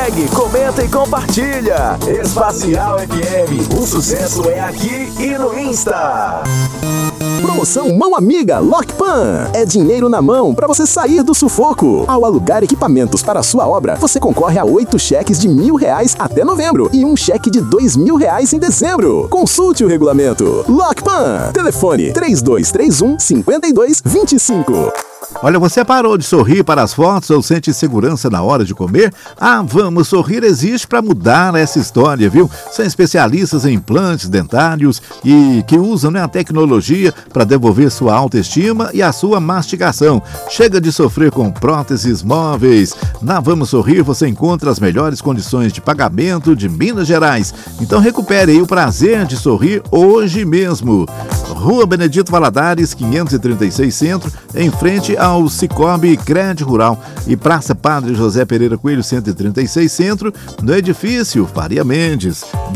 segue, comenta e compartilha. Espacial FM, o sucesso é aqui e no Insta. Promoção Mão Amiga Lockpan. É dinheiro na mão para você sair do sufoco. Ao alugar equipamentos para a sua obra, você concorre a 8 cheques de R$1.000 até novembro e um cheque de R$2.000 em dezembro. Consulte o regulamento. Lockpan. Telefone 3231-5225. Olha, você parou de sorrir para as fotos ou sente insegurança na hora de comer? A Vamos Sorrir existe para mudar essa história, viu? São especialistas em implantes dentários e que usam a tecnologia para devolver sua autoestima e a sua mastigação. Chega de sofrer com próteses móveis. Na Vamos Sorrir você encontra as melhores condições de pagamento de Minas Gerais. Então recupere aí o prazer de sorrir hoje mesmo. Rua Benedito Valadares, 536 Centro, em frente ao Cicobi Crédito Rural, e Praça Padre José Pereira Coelho, 136 Centro, no edifício Faria Mendes.